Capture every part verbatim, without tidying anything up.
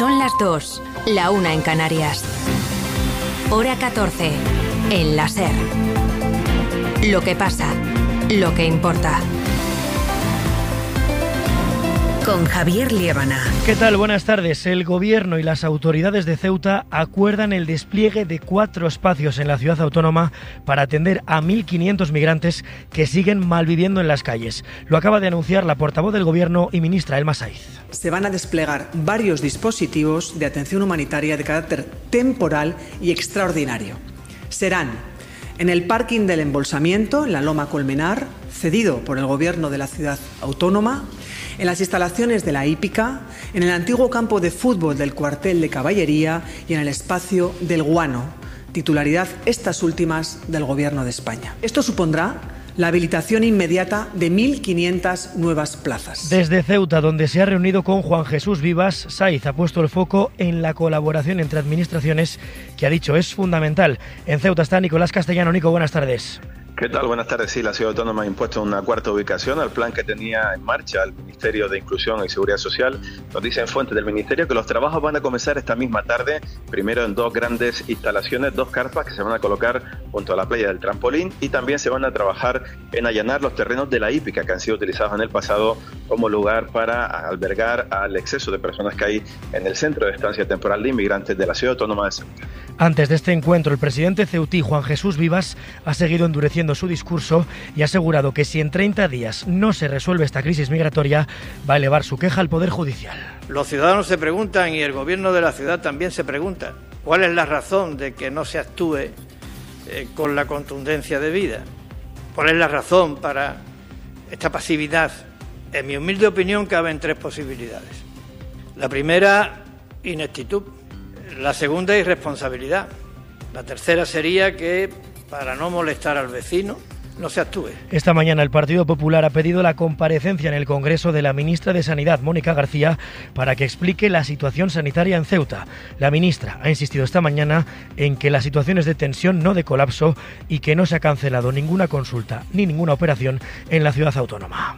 Son las dos, la una en Canarias. Hora catorce, en la SER. Lo que pasa, lo que importa. Con Javier Liébana. ¿Qué tal? Buenas tardes. El Gobierno y las autoridades de Ceuta acuerdan el despliegue de cuatro espacios en la ciudad autónoma para atender a mil quinientos migrantes que siguen malviviendo en las calles. Lo acaba de anunciar la portavoz del Gobierno y ministra Elma Saiz. Se van a desplegar varios dispositivos de atención humanitaria de carácter temporal y extraordinario. Serán en el parking del embolsamiento, en la Loma Colmenar, cedido por el Gobierno de la ciudad autónoma, en las instalaciones de la hípica, en el antiguo campo de fútbol del cuartel de caballería y en el espacio del Guano, titularidad estas últimas del Gobierno de España. Esto supondrá la habilitación inmediata de mil quinientas nuevas plazas. Desde Ceuta, donde se ha reunido con Juan Jesús Vivas, Saiz ha puesto el foco en la colaboración entre administraciones, que ha dicho es fundamental. En Ceuta está Nicolás Castellano. Nico, buenas tardes. ¿Qué tal? Buenas tardes. Sí, la Ciudad Autónoma ha impuesto una cuarta ubicación al plan que tenía en marcha el Ministerio de Inclusión y Seguridad Social. Nos dicen fuentes del Ministerio que los trabajos van a comenzar esta misma tarde, primero en dos grandes instalaciones, dos carpas que se van a colocar junto a la playa del Trampolín, y también se van a trabajar en allanar los terrenos de la hípica que han sido utilizados en el pasado como lugar para albergar al exceso de personas que hay en el centro de estancia temporal de inmigrantes de la Ciudad Autónoma de Ceuta. Antes de este encuentro, el presidente ceutí, Juan Jesús Vivas, ha seguido endureciendo su discurso y ha asegurado que si en treinta días no se resuelve esta crisis migratoria, va a elevar su queja al Poder Judicial. Los ciudadanos se preguntan, y el gobierno de la ciudad también se pregunta, ¿cuál es la razón de que no se actúe eh, con la contundencia debida? ¿Cuál es la razón para esta pasividad? En mi humilde opinión caben tres posibilidades. La primera, ineptitud. La segunda, irresponsabilidad. La tercera sería que, para no molestar al vecino, no se actúe. Esta mañana el Partido Popular ha pedido la comparecencia en el Congreso de la ministra de Sanidad, Mónica García, para que explique la situación sanitaria en Ceuta. La ministra ha insistido esta mañana en que la situación es de tensión, no de colapso, y que no se ha cancelado ninguna consulta ni ninguna operación en la ciudad autónoma.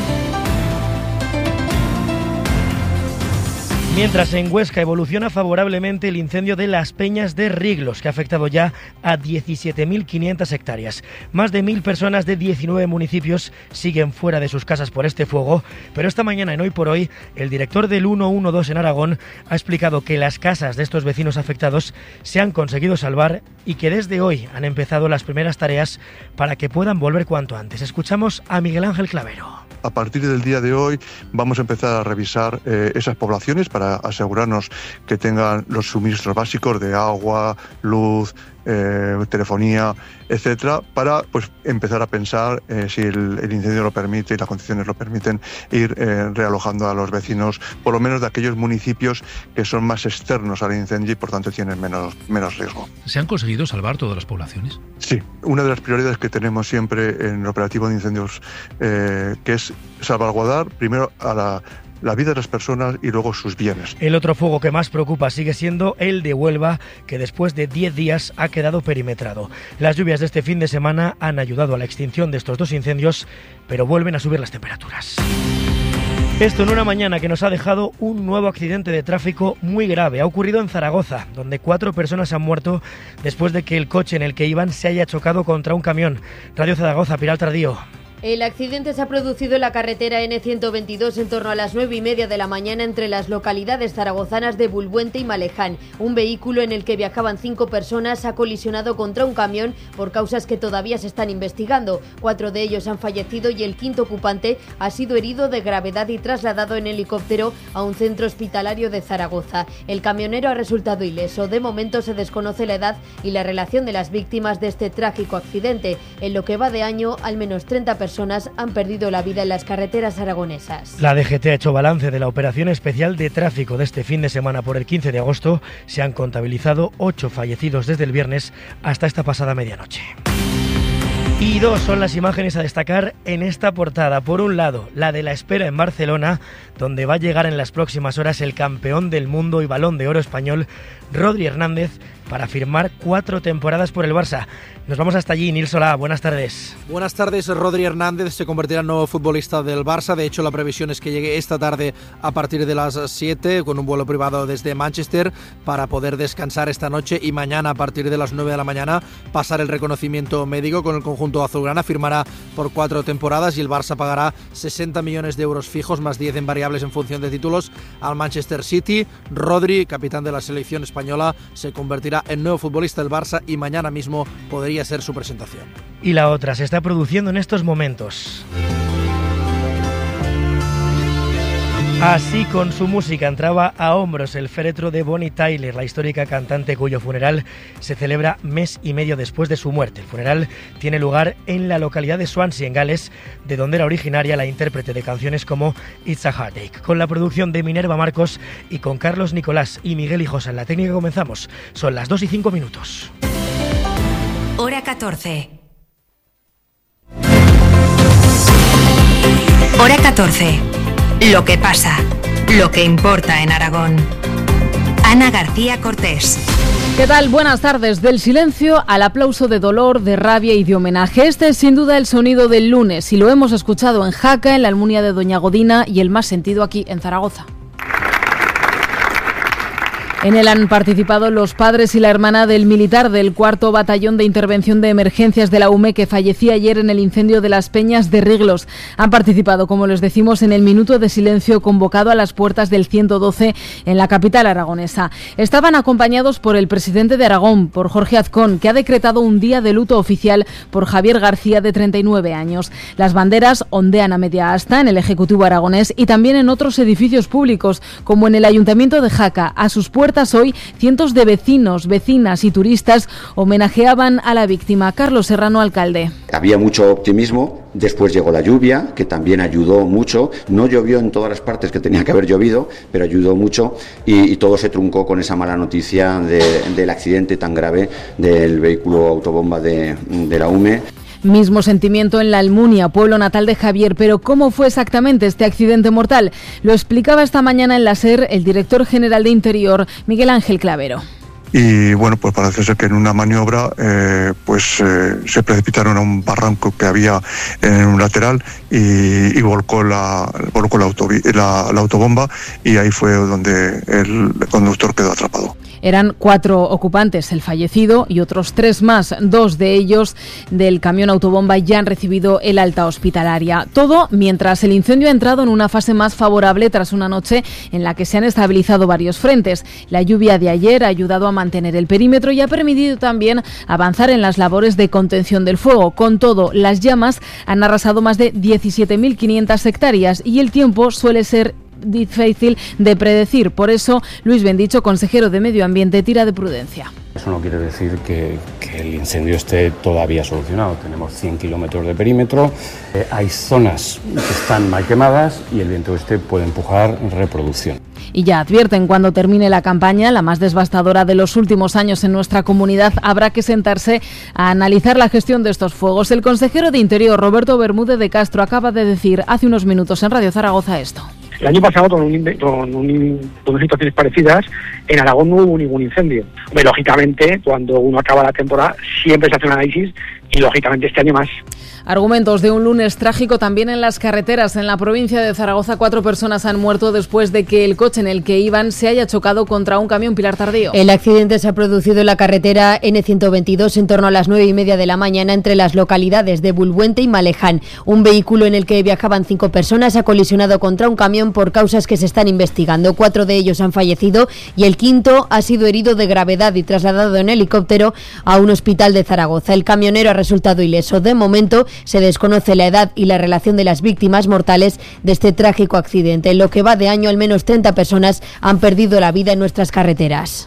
Mientras en Huesca evoluciona favorablemente el incendio de Las Peñas de Riglos, que ha afectado ya a diecisiete mil quinientas hectáreas. Más de mil personas de diecinueve municipios siguen fuera de sus casas por este fuego, pero esta mañana en Hoy por Hoy, el director del ciento doce en Aragón ha explicado que las casas de estos vecinos afectados se han conseguido salvar y que desde hoy han empezado las primeras tareas para que puedan volver cuanto antes. Escuchamos a Miguel Ángel Clavero. A partir del día de hoy vamos a empezar a revisar eh, esas poblaciones para asegurarnos que tengan los suministros básicos de agua, luz, eh, telefonía, etcétera, para pues empezar a pensar eh, si el, el incendio lo permite y las condiciones lo permiten, ir eh, realojando a los vecinos, por lo menos de aquellos municipios que son más externos al incendio y por tanto tienen menos, menos riesgo. ¿Se han conseguido salvar todas las poblaciones? Sí, una de las prioridades que tenemos siempre en el operativo de incendios, eh, que es salvaguardar primero a la la vida de las personas y luego sus bienes. El otro fuego que más preocupa sigue siendo el de Huelva, que después de diez días ha quedado perimetrado. Las lluvias de este fin de semana han ayudado a la extinción de estos dos incendios, pero vuelven a subir las temperaturas. Esto en una mañana que nos ha dejado un nuevo accidente de tráfico muy grave. Ha ocurrido en Zaragoza, donde cuatro personas han muerto después de que el coche en el que iban se haya chocado contra un camión. Radio Zaragoza, Pilar Tardío. El accidente se ha producido en la carretera ene ciento veintidós en torno a las nueve y media de la mañana entre las localidades zaragozanas de Bulbuente y Maleján. Un vehículo en el que viajaban cinco personas ha colisionado contra un camión por causas que todavía se están investigando. Cuatro de ellos han fallecido y el quinto ocupante ha sido herido de gravedad y trasladado en helicóptero a un centro hospitalario de Zaragoza. El camionero ha resultado ileso. De momento se desconoce la edad y la relación de las víctimas de este trágico accidente. En lo que va de año, al menos treinta personas han perdido la vida en las carreteras aragonesas. La D G T ha hecho balance de la operación especial de tráfico de este fin de semana por el quince de agosto. Se han contabilizado ocho fallecidos desde el viernes hasta esta pasada medianoche. Y dos son las imágenes a destacar en esta portada. Por un lado, la de la espera en Barcelona, donde va a llegar en las próximas horas el campeón del mundo y Balón de Oro español, Rodri Hernández, para firmar cuatro temporadas por el Barça. Nos vamos hasta allí. Nils Solá, buenas tardes. Buenas tardes. Rodri Hernández se convertirá en nuevo futbolista del Barça. De hecho, la previsión es que llegue esta tarde a partir de las siete con un vuelo privado desde Manchester para poder descansar esta noche y mañana a partir de las nueve de la mañana pasar el reconocimiento médico con el conjunto azulgrana. Firmará por cuatro temporadas y el Barça pagará sesenta millones de euros fijos más diez en variables en función de títulos al Manchester City. Rodri, capitán de la selección española, se convertirá en nuevo futbolista del Barça y mañana mismo podría ser su presentación. Y la otra se está produciendo en estos momentos. Así, con su música, entraba a hombros el féretro de Bonnie Tyler, la histórica cantante cuyo funeral se celebra mes y medio después de su muerte. El funeral tiene lugar en la localidad de Swansea, en Gales, de donde era originaria la intérprete de canciones como It's a Heartache. Con la producción de Minerva Marcos y con Carlos Nicolás y Miguel Hijosa en la técnica comenzamos. Son las dos y cinco minutos. Hora catorce. Hora catorce. Lo que pasa, lo que importa en Aragón. Ana García Cortés. ¿Qué tal? Buenas tardes. Del silencio al aplauso de dolor, de rabia y de homenaje. Este es sin duda el sonido del lunes y lo hemos escuchado en Jaca, en la Almunia de Doña Godina y el más sentido aquí en Zaragoza. En él han participado los padres y la hermana del militar del cuarto Batallón de Intervención de Emergencias de la U M E que fallecía ayer en el incendio de las Peñas de Riglos. Han participado, como les decimos, en el minuto de silencio convocado a las puertas del ciento doce en la capital aragonesa. Estaban acompañados por el presidente de Aragón, por Jorge Azcón, que ha decretado un día de luto oficial por Javier García, de treinta y nueve años. Las banderas ondean a media asta en el Ejecutivo aragonés y también en otros edificios públicos, como en el Ayuntamiento de Jaca. A sus puertas hoy cientos de vecinos, vecinas y turistas homenajeaban a la víctima. Carlos Serrano, alcalde. Había mucho optimismo, después llegó la lluvia, que también ayudó mucho. No llovió en todas las partes que tenía que haber llovido, pero ayudó mucho y, y todo se truncó con esa mala noticia de, del accidente tan grave del vehículo autobomba de, de la U M E. Mismo sentimiento en la Almunia, pueblo natal de Javier, pero ¿cómo fue exactamente este accidente mortal? Lo explicaba esta mañana en la SER el director general de Interior, Miguel Ángel Clavero. Y bueno, pues parece ser que en una maniobra eh, pues eh, se precipitaron a un barranco que había en un lateral y, y volcó, la, volcó la, autobi- la, la autobomba y ahí fue donde el conductor quedó atrapado. Eran cuatro ocupantes, el fallecido y otros tres más. Dos de ellos del camión autobomba ya han recibido el alta hospitalaria. Todo mientras el incendio ha entrado en una fase más favorable tras una noche en la que se han estabilizado varios frentes. La lluvia de ayer ha ayudado a mantener el perímetro y ha permitido también avanzar en las labores de contención del fuego. Con todo, las llamas han arrasado más de diecisiete mil quinientas hectáreas y el tiempo suele ser difícil de predecir. Por eso, Luis Bendicho, consejero de Medio Ambiente, tira de prudencia. Eso no quiere decir que, que el incendio esté todavía solucionado. Tenemos cien kilómetros de perímetro, eh, hay zonas que están mal quemadas y el viento este puede empujar reproducción. Y ya advierten, cuando termine la campaña, la más devastadora de los últimos años en nuestra comunidad, habrá que sentarse a analizar la gestión de estos fuegos. El consejero de Interior, Roberto Bermúdez de Castro, acaba de decir hace unos minutos en Radio Zaragoza esto. El año pasado, con, un, con, un, con unas situaciones parecidas, en Aragón no hubo ningún incendio. Hombre, lógicamente, cuando uno acaba la temporada, siempre se hace un análisis y, lógicamente, este año más. Argumentos de un lunes trágico también en las carreteras. En la provincia de Zaragoza, cuatro personas han muerto después de que el coche en el que iban se haya chocado contra un camión. Pilar Tardío. El accidente se ha producido en la carretera ene ciento veintidós en torno a las nueve y media de la mañana entre las localidades de Bulbuente y Maleján. Un vehículo en el que viajaban cinco personas ha colisionado contra un camión por causas que se están investigando. Cuatro de ellos han fallecido y el quinto ha sido herido de gravedad y trasladado en helicóptero a un hospital de Zaragoza. El camionero ha resultado ileso. De momento, se desconoce la edad y la relación de las víctimas mortales de este trágico accidente. En lo que va de año, al menos treinta personas han perdido la vida en nuestras carreteras.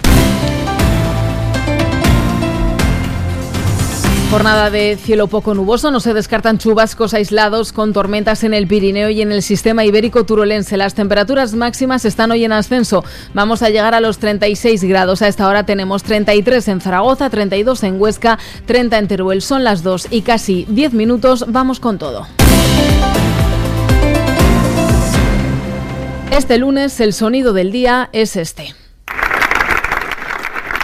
Jornada de cielo poco nuboso, no se descartan chubascos aislados con tormentas en el Pirineo y en el sistema ibérico turolense. Las temperaturas máximas están hoy en ascenso. Vamos a llegar a los treinta y seis grados. A esta hora tenemos treinta y tres en Zaragoza, treinta y dos en Huesca, treinta en Teruel. Son las dos y casi diez minutos. Vamos con todo. Este lunes el sonido del día es este.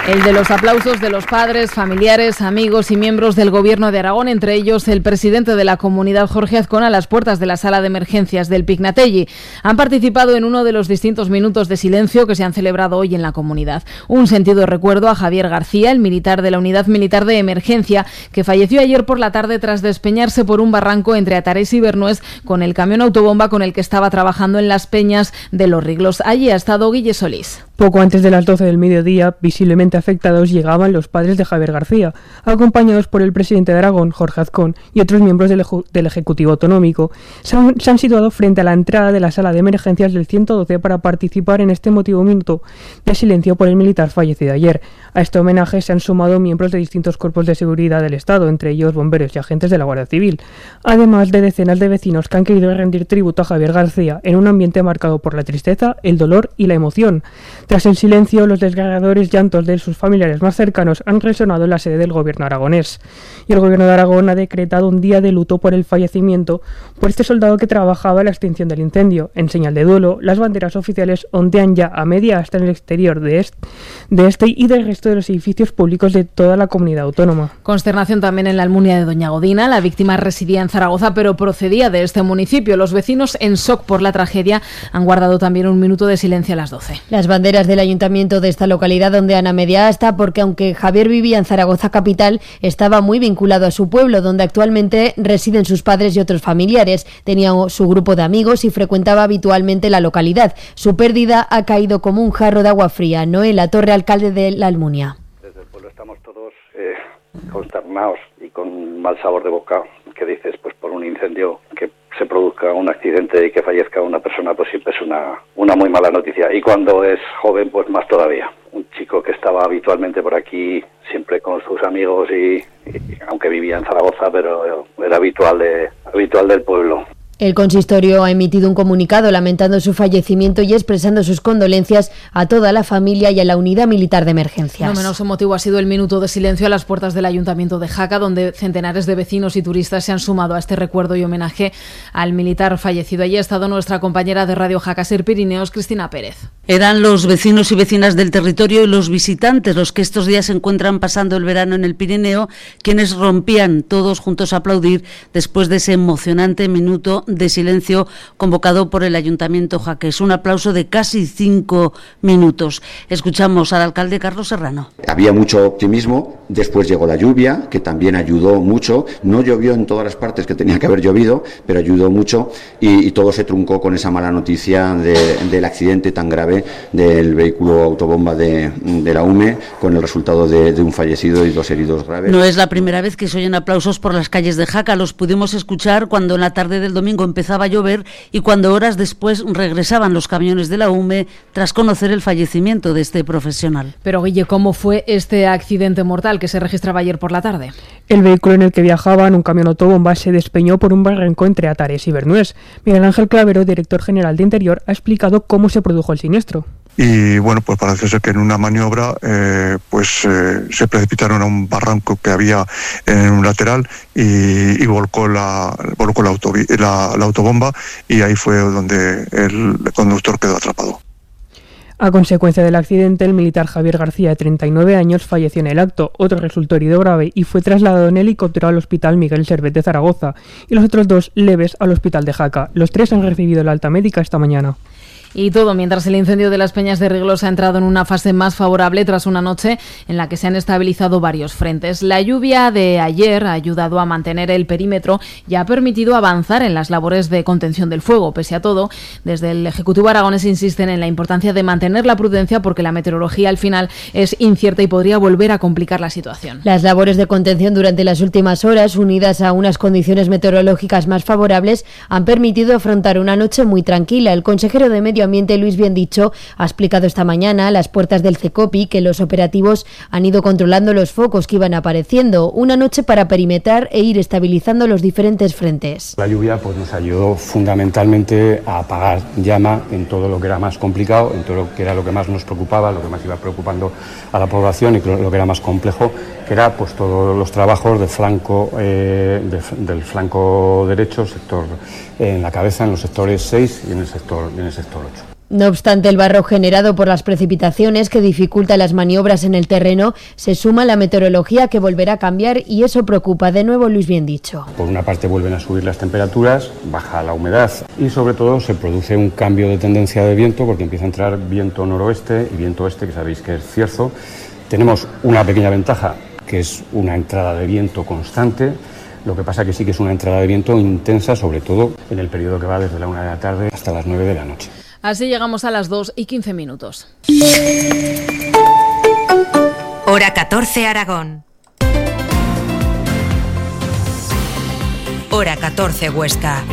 El de los aplausos de los padres, familiares, amigos y miembros del Gobierno de Aragón, entre ellos el presidente de la comunidad, Jorge Azcón, a las puertas de la sala de emergencias del Pignatelli. Han participado en uno de los distintos minutos de silencio que se han celebrado hoy en la comunidad. Un sentido recuerdo a Javier García, el militar de la Unidad Militar de Emergencia, que falleció ayer por la tarde tras despeñarse por un barranco entre Atares y Bernués con el camión autobomba con el que estaba trabajando en las peñas de Los Riglos. Allí ha estado Guille Solís. Poco antes de las doce del mediodía, visiblemente afectados, llegaban los padres de Javier García, acompañados por el presidente de Aragón, Jorge Azcón, y otros miembros del, eju- del Ejecutivo Autonómico. Se han, se han situado frente a la entrada de la sala de emergencias del ciento doce para participar en este emotivo minuto de silencio por el militar fallecido ayer. A este homenaje se han sumado miembros de distintos cuerpos de seguridad del Estado, entre ellos bomberos y agentes de la Guardia Civil, además de decenas de vecinos que han querido rendir tributo a Javier García en un ambiente marcado por la tristeza, el dolor y la emoción. Tras el silencio, los desgarradores llantos de sus familiares más cercanos han resonado en la sede del gobierno aragonés. Y el gobierno de Aragón ha decretado un día de luto por el fallecimiento por este soldado que trabajaba en la extinción del incendio. En señal de duelo, las banderas oficiales ondean ya a media asta en el exterior de este, de este y del resto de los edificios públicos de toda la comunidad autónoma. Consternación también en la Almunia de Doña Godina. La víctima residía en Zaragoza, pero procedía de este municipio. Los vecinos, en shock por la tragedia, han guardado también un minuto de silencio a las doce. Las banderas del ayuntamiento de esta localidad ondean a media asta porque aunque Javier vivía en Zaragoza capital, estaba muy vinculado a su pueblo, donde actualmente residen sus padres y otros familiares. Tenía su grupo de amigos y frecuentaba habitualmente la localidad. Su pérdida ha caído como un jarro de agua fría. Noé La Torre, alcalde de La Almunia. Desde el pueblo estamos todos eh, consternados y con mal sabor de boca, que dices, pues por un incendio que se produzca un accidente y que fallezca una persona, pues siempre es una, una muy mala noticia. Y cuando es joven, pues más todavía. Un chico que estaba habitualmente por aquí, siempre con sus amigos y, y aunque vivía en Zaragoza, pero era habitual de habitual del pueblo. El consistorio ha emitido un comunicado lamentando su fallecimiento y expresando sus condolencias a toda la familia y a la unidad militar de emergencias. No menos emotivo ha sido el minuto de silencio a las puertas del Ayuntamiento de Jaca, donde centenares de vecinos y turistas se han sumado a este recuerdo y homenaje al militar fallecido. Allí ha estado nuestra compañera de Radio Jaca Ser Pirineos, Cristina Pérez. Eran los vecinos y vecinas del territorio y los visitantes los que estos días se encuentran pasando el verano en el Pirineo, quienes rompían todos juntos a aplaudir después de ese emocionante minuto de silencio convocado por el Ayuntamiento jaqués. Un aplauso de casi cinco minutos. Escuchamos al alcalde Carlos Serrano. Había mucho optimismo, después llegó la lluvia, que también ayudó mucho. No llovió en todas las partes que tenía que haber llovido, pero ayudó mucho y, y todo se truncó con esa mala noticia de, del accidente tan grave del vehículo autobomba de, de la U M E, con el resultado de, de un fallecido y dos heridos graves. No es la primera vez que se oyen aplausos por las calles de Jaca. Los pudimos escuchar cuando en la tarde del domingo empezaba a llover y cuando horas después regresaban los camiones de la U M E tras conocer el fallecimiento de este profesional. Pero Guille, ¿cómo fue este accidente mortal que se registraba ayer por la tarde? El vehículo en el que viajaban, un camión autobomba, se despeñó por un barranco entre Atares y Bernués. Miguel Ángel Clavero, director general de Interior, ha explicado cómo se produjo el siniestro. Y bueno, pues parece ser que en una maniobra eh, pues eh, se precipitaron a un barranco que había en un lateral y, y volcó la volcó la, autobi- la, la autobomba y ahí fue donde el conductor quedó atrapado. A consecuencia del accidente, el militar Javier García, de treinta y nueve años, falleció en el acto. Otro resultó herido grave y fue trasladado en helicóptero al Hospital Miguel Servet de Zaragoza y los otros dos leves al Hospital de Jaca. Los tres han recibido la alta médica esta mañana. Y todo mientras el incendio de las Peñas de Riglos ha entrado en una fase más favorable tras una noche en la que se han estabilizado varios frentes. La lluvia de ayer ha ayudado a mantener el perímetro y ha permitido avanzar en las labores de contención del fuego. Pese a todo, desde el Ejecutivo aragonés insisten en la importancia de mantener la prudencia porque la meteorología al final es incierta y podría volver a complicar la situación. Las labores de contención durante las últimas horas, unidas a unas condiciones meteorológicas más favorables, han permitido afrontar una noche muy tranquila. El consejero de Medio Ambiente, Luis Biendicho, ha explicado esta mañana a las puertas del CECOPI que los operativos han ido controlando los focos que iban apareciendo. Una noche para perimetrar e ir estabilizando los diferentes frentes. La lluvia pues, nos ayudó fundamentalmente a apagar llama en todo lo que era más complicado, en todo lo que era lo que más nos preocupaba, lo que más iba preocupando a la población y lo que era más complejo, que era pues todos los trabajos de flanco, eh, de, del flanco derecho, sector eh, en la cabeza, en los sectores seis y en el sector, en el sector ocho. No obstante, el barro generado por las precipitaciones que dificulta las maniobras en el terreno se suma a la meteorología que volverá a cambiar y eso preocupa. De nuevo, Luis Bien Dicho. Por una parte vuelven a subir las temperaturas, baja la humedad y sobre todo se produce un cambio de tendencia de viento porque empieza a entrar viento noroeste y viento este, que sabéis que es cierzo. Tenemos una pequeña ventaja, que es una entrada de viento constante. Lo que pasa que sí que es una entrada de viento intensa, sobre todo en el periodo que va desde la una de la tarde hasta las nueve de la noche. Así llegamos a las dos y quince minutos. Hora catorce, Aragón. Hora catorce, Huesca.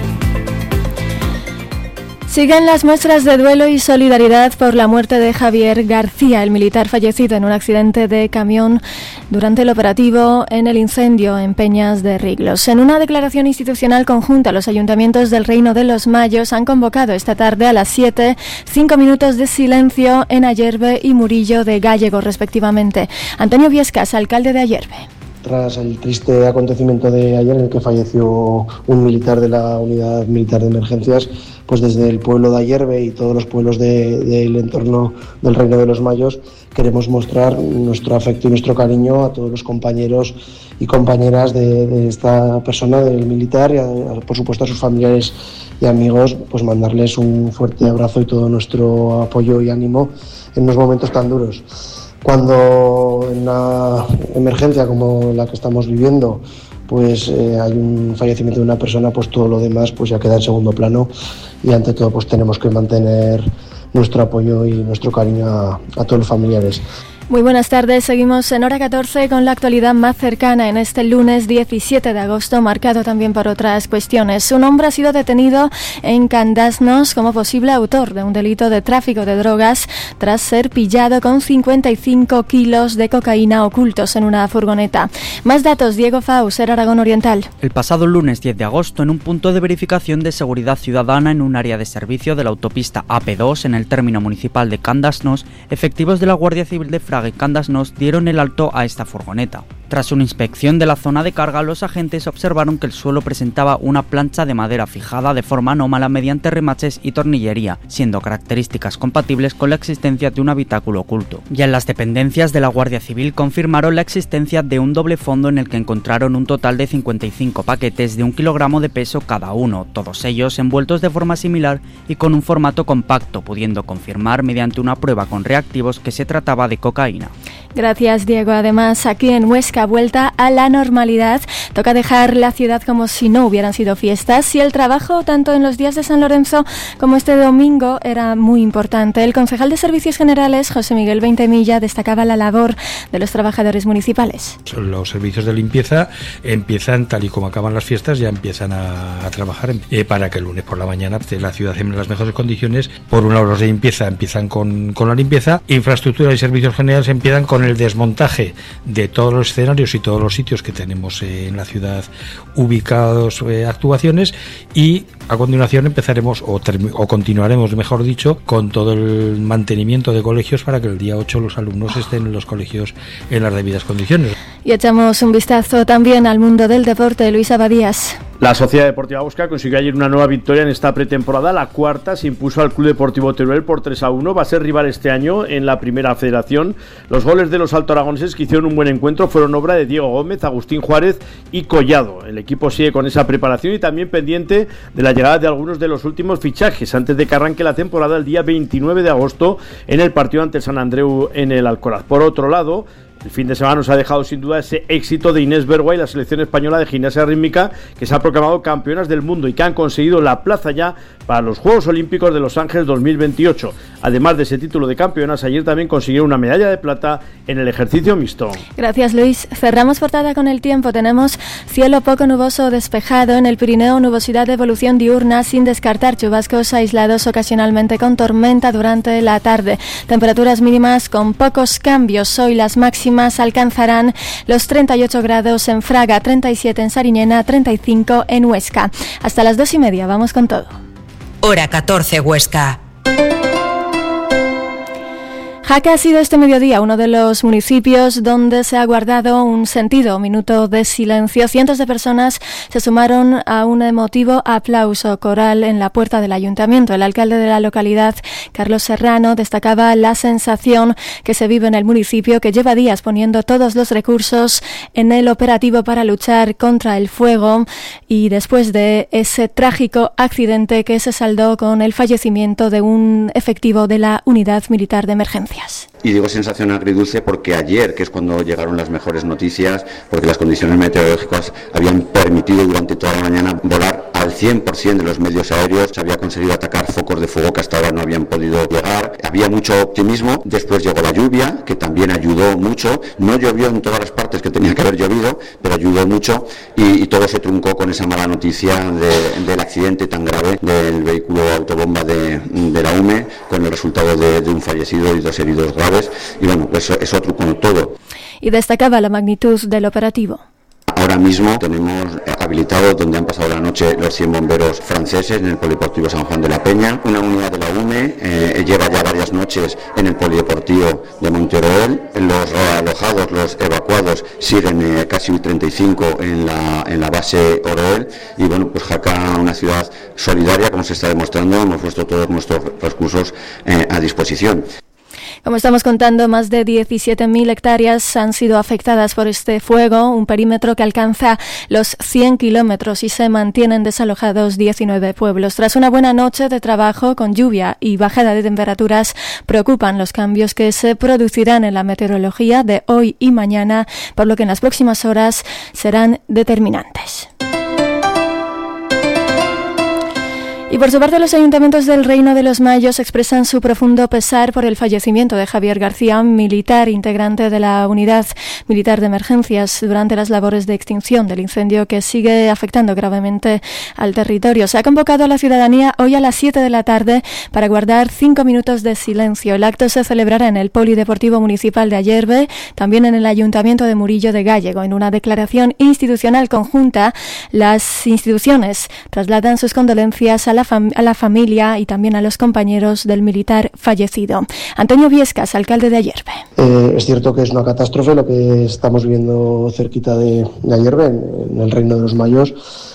Siguen las muestras de duelo y solidaridad por la muerte de Javier García, el militar fallecido en un accidente de camión durante el operativo en el incendio en Peñas de Riglos. En una declaración institucional conjunta, los ayuntamientos del Reino de los Mayos han convocado esta tarde a las siete cinco minutos de silencio en Ayerbe y Murillo de Gállego, respectivamente. Antonio Viescas, alcalde de Ayerbe. Tras el triste acontecimiento de ayer en el que falleció un militar de la Unidad Militar de Emergencias, pues desde el pueblo de Ayerbe y todos los pueblos de, del entorno del Reino de los Mayos queremos mostrar nuestro afecto y nuestro cariño a todos los compañeros y compañeras de, de esta persona, del militar, y a, a, por supuesto a sus familiares y amigos, pues mandarles un fuerte abrazo y todo nuestro apoyo y ánimo en unos momentos tan duros. Cuando en una emergencia como la que estamos viviendo, pues eh, hay un fallecimiento de una persona, pues todo lo demás pues ya queda en segundo plano y ante todo pues tenemos que mantener nuestro apoyo y nuestro cariño a, a todos los familiares. Muy buenas tardes, seguimos en Hora catorce con la actualidad más cercana en este lunes diecisiete de agosto, marcado también por otras cuestiones. Un hombre ha sido detenido en Candasnos como posible autor de un delito de tráfico de drogas tras ser pillado con cincuenta y cinco kilos de cocaína ocultos en una furgoneta. Más datos, Diego Fauser, Aragón Oriental. El pasado lunes diez de agosto, en un punto de verificación de seguridad ciudadana en un área de servicio de la autopista A P dos en el término municipal de Candasnos, efectivos de la Guardia Civil de Fraga y Candasnos dieron el alto a esta furgoneta. Tras una inspección de la zona de carga, los agentes observaron que el suelo presentaba una plancha de madera fijada de forma anómala mediante remaches y tornillería, siendo características compatibles con la existencia de un habitáculo oculto. Ya en las dependencias de la Guardia Civil confirmaron la existencia de un doble fondo en el que encontraron un total de cincuenta y cinco paquetes de un kilogramo de peso cada uno, todos ellos envueltos de forma similar y con un formato compacto, pudiendo confirmar mediante una prueba con reactivos que se trataba de cocaína. Gracias, Diego. Además, aquí en Huesca, vuelta a la normalidad. Toca dejar la ciudad como si no hubieran sido fiestas y el trabajo, tanto en los días de San Lorenzo como este domingo, era muy importante. El concejal de Servicios Generales, José Miguel Veintemilla, destacaba la labor de los trabajadores municipales. Los servicios de limpieza empiezan, tal y como acaban las fiestas, ya empiezan a, a trabajar eh, para que el lunes por la mañana esté la ciudad en las mejores condiciones. Por un lado, los de limpieza empiezan con, con la limpieza, infraestructura y servicios generales empiezan con el desmontaje de todos los escenarios y todos los sitios que tenemos eh, en la ciudad ubicados, eh, actuaciones, y a continuación empezaremos o, term- o continuaremos, mejor dicho, con todo el mantenimiento de colegios para que el día ocho los alumnos estén en los colegios en las debidas condiciones. Y echamos un vistazo también al mundo del deporte. Luis Abadías. La Sociedad Deportiva Huesca consiguió ayer una nueva victoria en esta pretemporada, la cuarta. Se impuso al Club Deportivo Teruel por tres a uno, va a ser rival este año en la primera federación. Los goles de los altoaragoneses, que hicieron un buen encuentro, fueron obra de Diego Gómez, Agustín Juárez y Collado. El equipo sigue con esa preparación y también pendiente de la llegada de algunos de los últimos fichajes antes de que arranque la temporada el día veintinueve de agosto en el partido ante el San Andreu en el Alcoraz. Por otro lado, el fin de semana nos ha dejado sin duda ese éxito de Inés Bergua y la selección española de gimnasia rítmica, que se ha proclamado campeonas del mundo y que han conseguido la plaza ya para los Juegos Olímpicos de Los Ángeles dos mil veintiocho. Además de ese título de campeonas, ayer también consiguieron una medalla de plata en el ejercicio mixto. Gracias, Luis. Cerramos portada con el tiempo. Tenemos cielo poco nuboso o despejado. En el Pirineo, nubosidad de evolución diurna, sin descartar chubascos aislados ocasionalmente con tormenta durante la tarde. Temperaturas mínimas con pocos cambios. Hoy las máximas alcanzarán los treinta y ocho grados en Fraga, treinta y siete en Sariñena, treinta y cinco en Huesca. Hasta las dos y media, vamos con todo. Hora catorce, Huesca. Jaca ha sido este mediodía uno de los municipios donde se ha guardado un sentido minuto de silencio. Cientos de personas se sumaron a un emotivo aplauso coral en la puerta del ayuntamiento. El alcalde de la localidad, Carlos Serrano, destacaba la sensación que se vive en el municipio, que lleva días poniendo todos los recursos en el operativo para luchar contra el fuego, y después de ese trágico accidente que se saldó con el fallecimiento de un efectivo de la Unidad Militar de Emergencias. Y digo sensación agridulce porque ayer, que es cuando llegaron las mejores noticias, porque las condiciones meteorológicas habían permitido durante toda la mañana volar al cien por ciento de los medios aéreos, se había conseguido atacar focos de fuego que hasta ahora no habían podido llegar, había mucho optimismo. Después llegó la lluvia, que también ayudó mucho, no llovió en todas las partes que tenía que haber llovido, pero ayudó mucho, y, y todo se truncó con esa mala noticia de, del accidente tan grave del vehículo autobomba de, de la U M E, con el resultado de, de un fallecido y dos heridos graves. Y bueno, pues eso trucó todo. Y destacaba la magnitud del operativo. Ahora mismo tenemos habilitados donde han pasado la noche los cien bomberos franceses en el Polideportivo San Juan de la Peña. Una unidad de la U M E eh, lleva ya varias noches en el Polideportivo de Monte Oroel. Los realojados, los evacuados, siguen eh, casi treinta y cinco en la, en la base Oroel. Y bueno, pues Jaca, una ciudad solidaria, como se está demostrando, hemos puesto todos nuestros recursos eh, a disposición. Como estamos contando, más de diecisiete mil hectáreas han sido afectadas por este fuego, un perímetro que alcanza los cien kilómetros, y se mantienen desalojados diecinueve pueblos. Tras una buena noche de trabajo con lluvia y bajada de temperaturas, preocupan los cambios que se producirán en la meteorología de hoy y mañana, por lo que en las próximas horas serán determinantes. Y por su parte, los ayuntamientos del Reino de los Mayos expresan su profundo pesar por el fallecimiento de Javier García, militar integrante de la Unidad Militar de Emergencias, durante las labores de extinción del incendio que sigue afectando gravemente al territorio. Se ha convocado a la ciudadanía hoy a las siete de la tarde para guardar cinco minutos de silencio. El acto se celebrará en el Polideportivo Municipal de Ayerbe, también en el Ayuntamiento de Murillo de Gállego. En una declaración institucional conjunta, las instituciones trasladan sus condolencias a la, fam- a la familia y también a los compañeros del militar fallecido. Antonio Viescas, alcalde de Ayerbe. Eh, es cierto que es una catástrofe lo que estamos viendo cerquita de, de Ayerbe, en, en el Reino de los Mayos.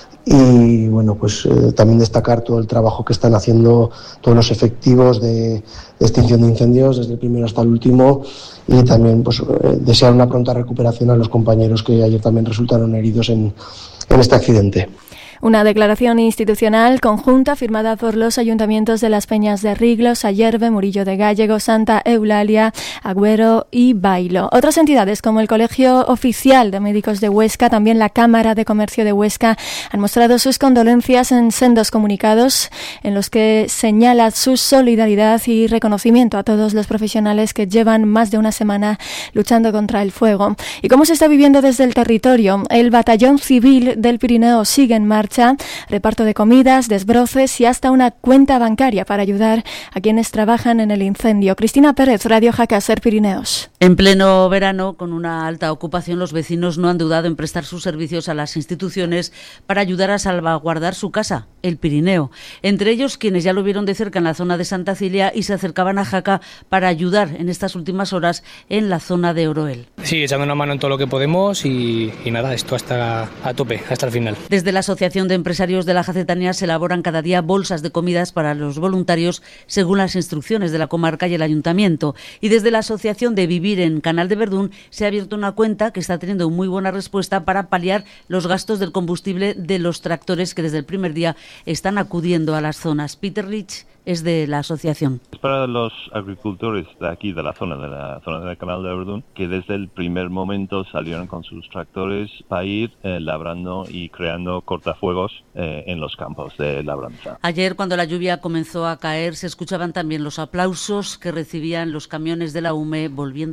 Y bueno, pues eh, también destacar todo el trabajo que están haciendo todos los efectivos de, de extinción de incendios, desde el primero hasta el último, y también pues eh, desear una pronta recuperación a los compañeros que ayer también resultaron heridos en, en este accidente. Una declaración institucional conjunta firmada por los ayuntamientos de Las Peñas de Riglos, Ayerbe, Murillo de Gállego, Santa Eulalia, Agüero y Bailo. Otras entidades como el Colegio Oficial de Médicos de Huesca, también la Cámara de Comercio de Huesca, han mostrado sus condolencias en sendos comunicados en los que señala su solidaridad y reconocimiento a todos los profesionales que llevan más de una semana luchando contra el fuego. ¿Y cómo se está viviendo desde el territorio? El Batallón Civil del Pirineo sigue en marcha. Reparto de comidas, desbroces y hasta una cuenta bancaria para ayudar a quienes trabajan en el incendio. Cristina Pérez, Radio Jaca, Ser Pirineos. En pleno verano, con una alta ocupación, los vecinos no han dudado en prestar sus servicios a las instituciones para ayudar a salvaguardar su casa, el Pirineo. Entre ellos, quienes ya lo vieron de cerca en la zona de Santa Cilia y se acercaban a Jaca para ayudar en estas últimas horas en la zona de Oroel. Sí, echando una mano en todo lo que podemos y, y nada, esto hasta a tope, hasta el final. Desde la Asociación de Empresarios de la Jacetanía se elaboran cada día bolsas de comidas para los voluntarios según las instrucciones de la comarca y el ayuntamiento. Y desde la Asociación de Vivir en Canal de Verdún se ha abierto una cuenta que está teniendo muy buena respuesta para paliar los gastos del combustible de los tractores que desde el primer día están acudiendo a las zonas. Peter Rich es de la asociación. Es para los agricultores de aquí, de la zona de la zona del Canal de Verdún, que desde el primer momento salieron con sus tractores para ir eh, labrando y creando cortafuegos eh, en los campos de labranza. Ayer, cuando la lluvia comenzó a caer, se escuchaban también los aplausos que recibían los camiones de la U M E volviendo a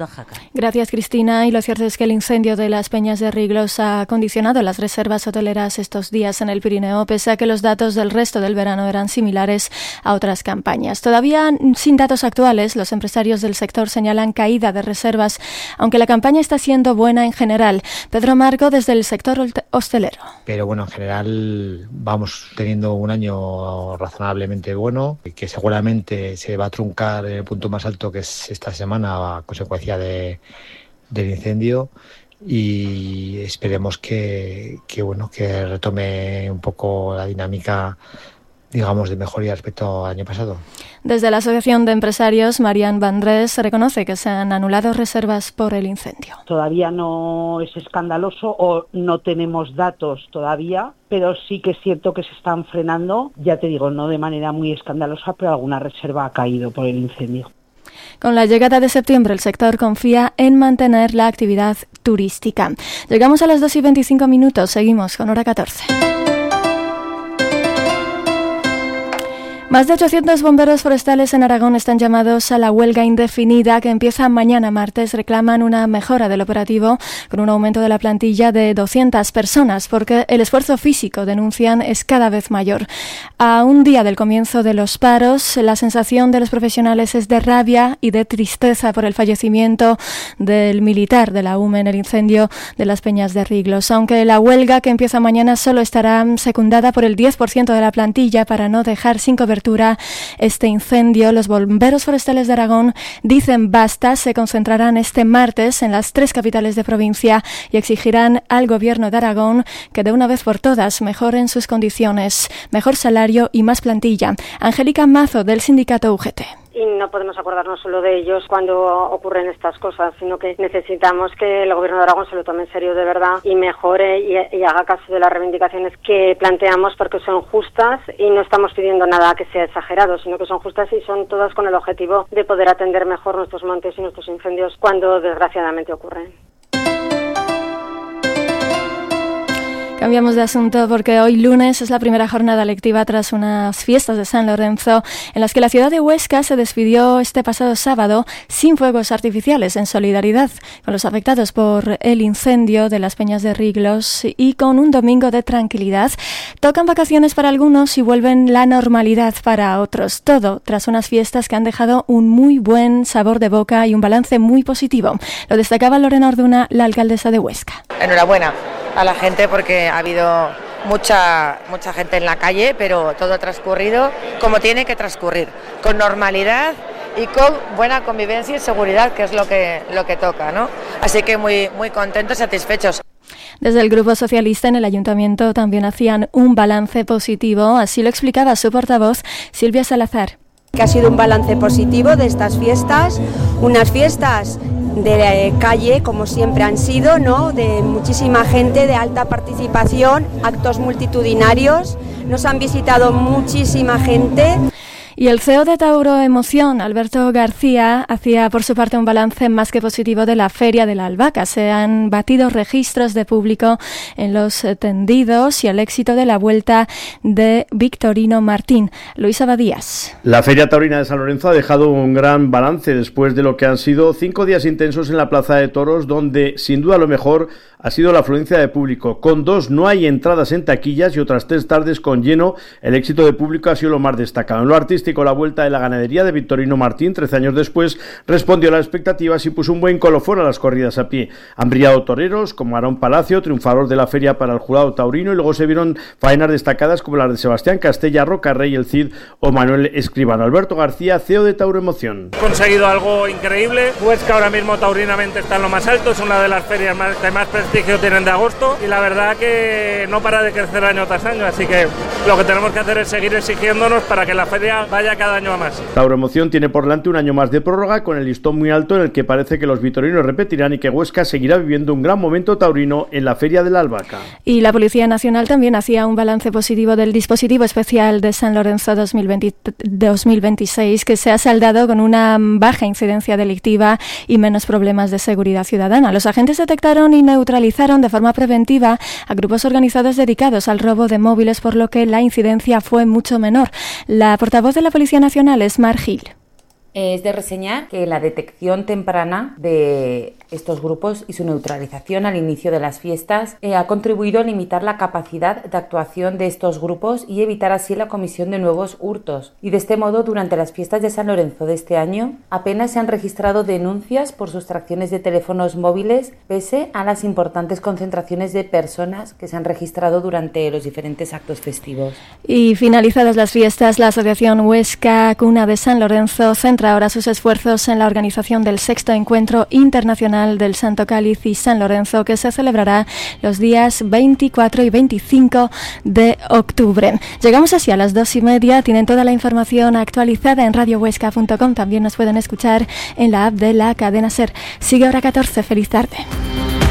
Jaca. Gracias, Cristina. Y lo cierto es que el incendio de las Peñas de Riglos ha condicionado las reservas hoteleras estos días en el Pirineo, pese a que los datos del resto del verano eran similares a otras campañas. Todavía sin datos actuales, los empresarios del sector señalan caída de reservas, aunque la campaña está siendo buena en general. Pedro Marco, desde el sector hostelero. Pero bueno, en general vamos teniendo un año razonablemente bueno, que seguramente se va a truncar en el punto más alto, que es esta semana a consecuencia de, del incendio, y esperemos que, que bueno que retome un poco la dinámica, digamos, de mejoría respecto al año pasado. Desde la Asociación de Empresarios, Marian Vandrés reconoce que se han anulado reservas por el incendio. Todavía no es escandaloso o no tenemos datos todavía, pero sí que es cierto que se están frenando, ya te digo, no de manera muy escandalosa, pero alguna reserva ha caído por el incendio. Con la llegada de septiembre, el sector confía en mantener la actividad turística. Llegamos a las dos y veinticinco minutos, seguimos con Hora catorce. Más de ochocientos bomberos forestales en Aragón están llamados a la huelga indefinida que empieza mañana martes. Reclaman una mejora del operativo con un aumento de la plantilla de doscientas personas, porque el esfuerzo físico, denuncian, es cada vez mayor. A un día del comienzo de los paros, la sensación de los profesionales es de rabia y de tristeza por el fallecimiento del militar de la U M E en el incendio de las Peñas de Riglos. Aunque la huelga que empieza mañana solo estará secundada por el diez por ciento de la plantilla para no dejar sin cobertura este incendio, los bomberos forestales de Aragón dicen basta, se concentrarán este martes en las tres capitales de provincia y exigirán al gobierno de Aragón que de una vez por todas mejoren sus condiciones, mejor salario y más plantilla. Angélica Mazo, del sindicato U G T. Y no podemos acordarnos solo de ellos cuando ocurren estas cosas, sino que necesitamos que el gobierno de Aragón se lo tome en serio de verdad y mejore y, y haga caso de las reivindicaciones que planteamos, porque son justas y no estamos pidiendo nada que sea exagerado, sino que son justas y son todas con el objetivo de poder atender mejor nuestros montes y nuestros incendios cuando desgraciadamente ocurren. Cambiamos de asunto porque hoy lunes es la primera jornada lectiva tras unas fiestas de San Lorenzo en las que la ciudad de Huesca se despidió este pasado sábado sin fuegos artificiales, en solidaridad con los afectados por el incendio de las Peñas de Riglos y con un domingo de tranquilidad. Tocan vacaciones para algunos y vuelven la normalidad para otros. Todo tras unas fiestas que han dejado un muy buen sabor de boca y un balance muy positivo. Lo destacaba Lorena Orduna, la alcaldesa de Huesca. Enhorabuena a la gente porque ha habido mucha mucha gente en la calle, pero todo ha transcurrido como tiene que transcurrir, con normalidad y con buena convivencia y seguridad, que es lo que lo que toca, ¿no? Así que muy muy contentos, satisfechos. Desde el Grupo Socialista en el Ayuntamiento también hacían un balance positivo, así lo explicaba su portavoz Silvia Salazar. Que ha sido un balance positivo de estas fiestas, unas fiestas de calle como siempre han sido, ¿no? De muchísima gente, de alta participación, actos multitudinarios, nos han visitado muchísima gente. Y el C E O de Tauro Emoción, Alberto García, hacía por su parte un balance más que positivo de la Feria de la Albahaca. Se han batido registros de público en los tendidos y el éxito de la vuelta de Victorino Martín. Luis Abadías. La Feria Taurina de San Lorenzo ha dejado un gran balance después de lo que han sido cinco días intensos en la Plaza de Toros, donde sin duda lo mejor ha sido la afluencia de público. Con dos no hay entradas en taquillas y otras tres tardes con lleno, el éxito de público ha sido lo más destacado. En lo artístico, la vuelta de la ganadería de Victorino Martín, trece años después, respondió a las expectativas y puso un buen colofón a las corridas a pie. Han brillado toreros como Aarón Palacio, triunfador de la feria para el jurado taurino, y luego se vieron faenas destacadas como las de Sebastián Castella, Roca Rey, El Cid o Manuel Escribano. Alberto García, C E O de Tauro Emoción. Conseguido algo increíble. Huesca ahora mismo taurinamente está en lo más alto, es una de las ferias más, que más prestigio tienen de agosto, y la verdad que no para de crecer año tras año, así que lo que tenemos que hacer es seguir exigiéndonos para que la feria vaya cada año a más. Tauro Emoción tiene por delante un año más de prórroga, con el listón muy alto en el que parece que los vitorinos repetirán y que Huesca seguirá viviendo un gran momento taurino en la Feria de la Albahaca. Y la Policía Nacional también hacía un balance positivo del dispositivo especial de San Lorenzo dos mil veinte, dos mil veintiséis, que se ha saldado con una baja incidencia delictiva y menos problemas de seguridad ciudadana. Los agentes detectaron y neutralizaron de forma preventiva a grupos organizados dedicados al robo de móviles, por lo que la incidencia fue mucho menor. La portavoz de la Policía Nacional es Mar Gil. Es de reseñar que la detección temprana de estos grupos y su neutralización al inicio de las fiestas eh, ha contribuido a limitar la capacidad de actuación de estos grupos y evitar así la comisión de nuevos hurtos. Y de este modo, durante las fiestas de San Lorenzo de este año, apenas se han registrado denuncias por sustracciones de teléfonos móviles, pese a las importantes concentraciones de personas que se han registrado durante los diferentes actos festivos. Y finalizadas las fiestas, la Asociación Huesca Cuna de San Lorenzo centra ahora sus esfuerzos en la organización del sexto Encuentro Internacional del Santo Cáliz y San Lorenzo, que se celebrará los días veinticuatro y veinticinco de octubre. Llegamos así a las dos y media. Tienen toda la información actualizada en radio huesca punto com. También nos pueden escuchar en la app de la cadena SER. Sigue Hora catorce. Feliz tarde.